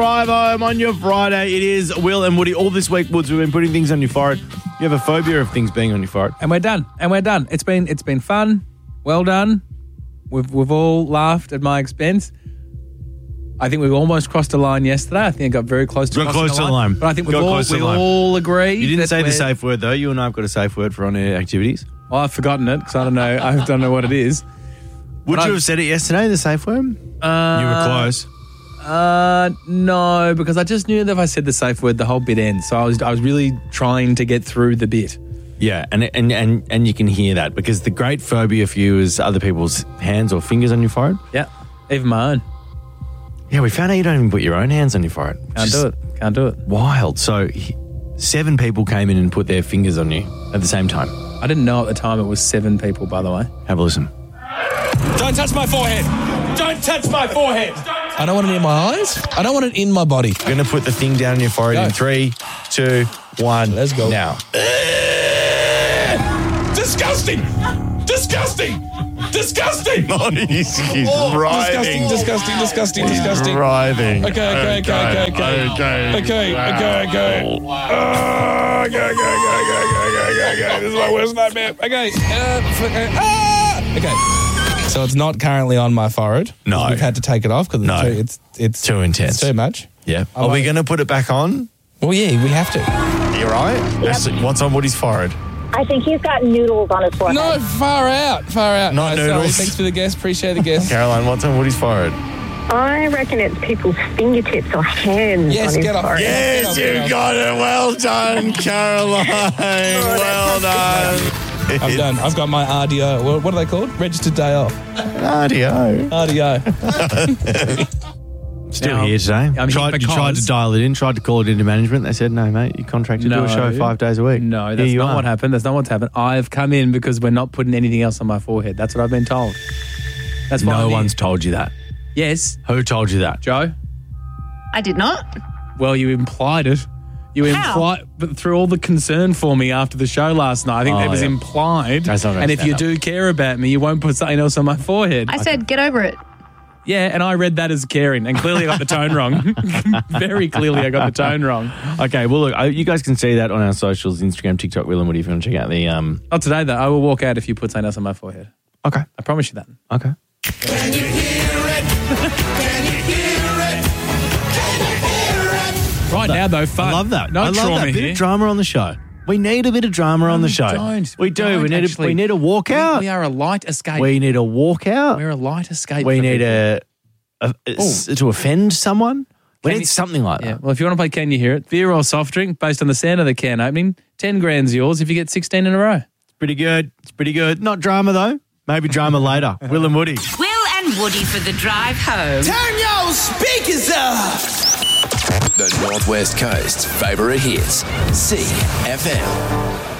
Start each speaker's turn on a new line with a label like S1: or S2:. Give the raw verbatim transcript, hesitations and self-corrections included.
S1: Drive home on your Friday. It is Will and Woody. All this week, Woods, we've been putting things on your forehead. You have a phobia of things being on your forehead.
S2: And we're done. And we're done. It's been it's been fun. Well done. We've we've all laughed at my expense. I think we've almost crossed a line yesterday. I think I got very close to
S1: Got
S2: crossing
S1: close to
S2: the
S1: the
S2: line.
S1: line.
S2: But I think we've,
S1: Got
S2: all,
S1: close to
S2: we've
S1: the line.
S2: all agreed.
S1: You didn't
S2: that
S1: say the
S2: we're-
S1: safe word, though. You and I have got a safe word for on-air activities.
S2: Well, I've forgotten it because I don't know. I don't know what it is.
S1: Would
S2: But
S1: you
S2: I-
S1: have said it yesterday, the safe word?
S2: Uh,
S1: you were close.
S2: Uh, no, because I just knew that if I said the safe word, the whole bit ends. So I was I was really trying to get through the bit.
S1: Yeah, and, and and and you can hear that because the great phobia for you is other people's hands or fingers on your forehead.
S2: Yeah, even my own.
S1: Yeah, we found out you don't even put your own hands on your forehead.
S2: Can't do it. Can't do it.
S1: Wild. So he- seven people came in and put their fingers on you at the same time.
S2: I didn't know at the time it was seven people, by the way.
S1: Have a listen.
S3: Don't touch my forehead. Don't touch my forehead.
S4: I don't want it in my eyes. I don't want it in my body.
S1: I'm going to put the thing down on your forehead
S4: Go.
S1: in three, two, one.
S4: Let's go.
S1: Now.
S3: Disgusting. Disgusting. Disgusting.
S1: Oh, he's he's
S4: Oh,
S1: writhing.
S4: disgusting, disgusting, disgusting,
S1: He's
S4: disgusting.
S1: writhing.
S4: Okay, okay, okay, okay, okay.
S1: Okay,
S4: Okay, okay, okay. Oh, okay, okay, okay, okay, okay, okay, okay. This is my worst nightmare. Okay. Uh, okay. Ah! Okay. So it's not currently on my forehead.
S1: No.
S4: We've had to take it off because
S1: No.
S4: it's, it's, it's
S1: Too intense.
S4: It's too much.
S1: Yeah.
S4: I
S1: Are we
S4: like-
S1: going to put it back on?
S4: Well, yeah, we have to.
S1: You right? That's- What's on Woody's forehead?
S5: I think he's got noodles on his forehead.
S4: No, far out, far out.
S1: Not
S4: no, sorry.
S1: noodles.
S4: Thanks for the guest. Appreciate the guest.
S1: Caroline, what's on Woody's forehead?
S5: I reckon it's people's fingertips or hands
S4: Yes,
S5: on his
S4: get off.
S5: forehead.
S1: Yes, you got it. Well done, Caroline. Well done.
S4: I'm done. I've got my R D O. What, what are they called? Registered day off.
S1: R D O.
S4: R D O.
S1: Still
S2: Now,
S1: here today.
S2: I'm here
S1: tried, you tried to
S2: because-
S1: dial it in, tried to call it into management. They said, no, mate, you're contracted to do a show five days a week.
S2: No,
S1: Here
S2: that's
S1: you
S2: not
S1: are.
S2: what happened. That's not what's happened. I've come in because we're not putting anything else on my forehead. That's what I've been told. That's why
S1: No
S2: I'm here.
S1: one's told you that.
S2: Yes,
S1: Who told you that?
S2: Joe.
S6: I did not.
S2: Well, you implied it. You
S6: How?
S2: implied, but through all the concern for me after the show last night, I think
S1: Oh,
S2: it was
S1: yeah.
S2: implied.
S1: That's not gonna
S2: and if
S1: stand
S2: you
S1: up.
S2: do care about me, you won't put something else on my forehead.
S6: I said, get over it.
S2: Yeah, and I read that as caring, and clearly I got the tone wrong. Very clearly I got the tone wrong.
S1: Okay, well, look, uh, you guys can see that on our socials, Instagram, TikTok, Will and Woody, if you want to check out the... um.
S2: Not today, though. I will walk out if you put something else on my forehead.
S1: Okay,
S2: I promise you that.
S1: okay.
S3: Can you hear it? Can you hear it? Can you hear it?
S2: Right now, though, fun.
S1: I love that.
S2: No
S1: I love
S2: trauma
S1: that. Bit
S2: here.
S1: of drama on the show. We need a bit of drama on the
S2: we
S1: show.
S2: don't.
S1: We
S2: We
S1: do.
S2: don't,
S1: we need
S2: actually.
S1: a, we need a walkout.
S2: We are a light escape.
S1: We need a walkout.
S2: We're a light escape.
S1: We
S2: for
S1: need
S2: people.
S1: a, a, a s- to offend someone. We
S2: Can
S1: need
S2: you-
S1: something like
S2: Yeah.
S1: that.
S2: Well, if you want to play Can You Hear It, beer or soft drink, based on the sound of the can opening, ten grand's yours if you get sixteen in a row.
S1: It's pretty good. It's pretty good. Not drama though. Maybe drama later. Will and Woody.
S7: Will and Woody for the drive home.
S3: Turn your speakers up.
S8: The Northwest Coast's favourite hits. C F M.